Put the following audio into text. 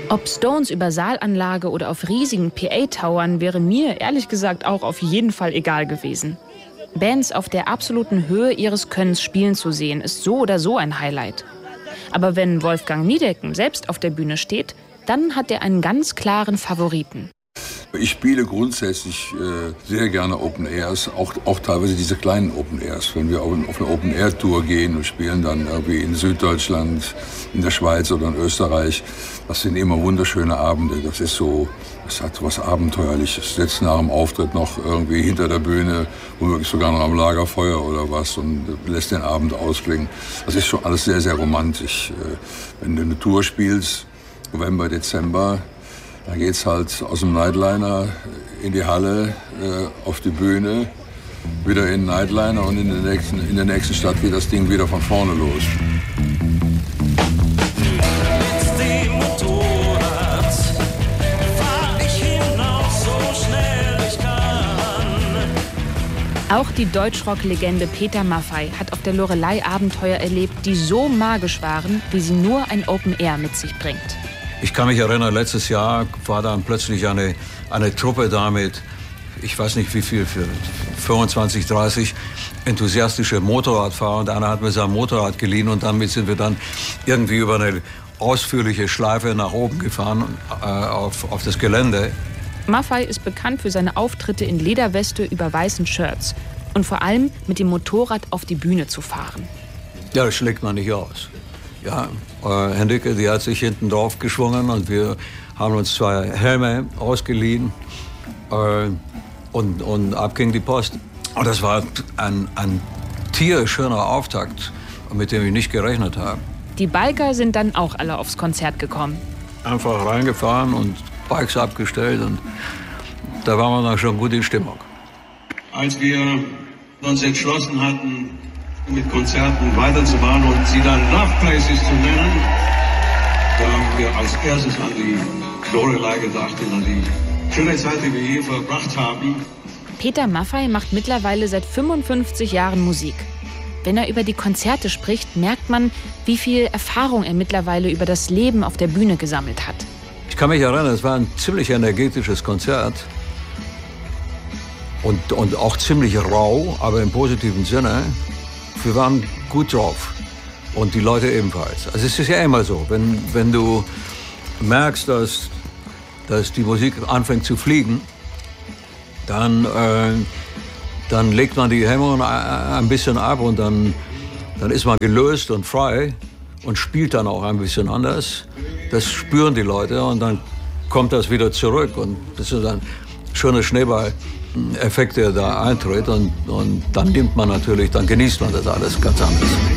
Ob Stones über Saalanlage oder auf riesigen PA-Towern wäre mir ehrlich gesagt auch auf jeden Fall egal gewesen. Bands auf der absoluten Höhe ihres Könnens spielen zu sehen, ist so oder so ein Highlight. Aber wenn Wolfgang Niedecken selbst auf der Bühne steht, dann hat er einen ganz klaren Favoriten. Ich spiele grundsätzlich sehr gerne Open Airs, auch teilweise diese kleinen Open Airs. Wenn wir auf eine Open Air Tour gehen und spielen dann irgendwie in Süddeutschland, in der Schweiz oder in Österreich, das sind immer wunderschöne Abende. Das ist so, das hat was Abenteuerliches. Sitzt nach dem Auftritt noch irgendwie hinter der Bühne, womöglich sogar noch am Lagerfeuer oder was und lässt den Abend ausklingen. Das ist schon alles sehr, sehr romantisch. Wenn du eine Tour spielst, November, Dezember, da geht's halt aus dem Nightliner in die Halle, auf die Bühne, wieder in den Nightliner und in der nächsten Stadt geht das Ding wieder von vorne los. Mit dem Motorrad fahr ich hinaus so schnell ich kann. Auch die Deutschrock-Legende Peter Maffay hat auf der Loreley Abenteuer erlebt, die so magisch waren, wie sie nur ein Open Air mit sich bringt. Ich kann mich erinnern, letztes Jahr war dann plötzlich eine Truppe da mit, ich weiß nicht wie viel, für 25, 30 enthusiastische Motorradfahrer. Und einer hat mir sein Motorrad geliehen und damit sind wir dann irgendwie über eine ausführliche Schleife nach oben gefahren auf das Gelände. Maffay ist bekannt für seine Auftritte in Lederweste über weißen Shirts und vor allem mit dem Motorrad auf die Bühne zu fahren. Ja, das schlägt man nicht aus. Ja, Hendricke, die hat sich hinten drauf geschwungen und wir haben uns 2 Helme ausgeliehen und ab ging die Post. Und das war ein tierschöner Auftakt, mit dem ich nicht gerechnet habe. Die Biker sind dann auch alle aufs Konzert gekommen. Einfach reingefahren und Bikes abgestellt und da waren wir dann schon gut in Stimmung. Als wir uns entschlossen hatten, mit Konzerten weiterzumachen und sie dann Love Places zu nennen, da haben wir als erstes an die Loreley gedacht und an die schöne Zeit, die wir hier verbracht haben. Peter Maffay macht mittlerweile seit 55 Jahren Musik. Wenn er über die Konzerte spricht, merkt man, wie viel Erfahrung er mittlerweile über das Leben auf der Bühne gesammelt hat. Ich kann mich erinnern, es war ein ziemlich energetisches Konzert und auch ziemlich rau, aber im positiven Sinne. Wir waren gut drauf und die Leute ebenfalls. Also es ist ja immer so, wenn du merkst, dass die Musik anfängt zu fliegen, dann legt man die Hemmungen ein bisschen ab und dann ist man gelöst und frei und spielt dann auch ein bisschen anders. Das spüren die Leute und dann kommt das wieder zurück und das ist ein schöner Schneeball-Effekt, der da eintritt und dann nimmt man natürlich, dann genießt man das alles ganz anders.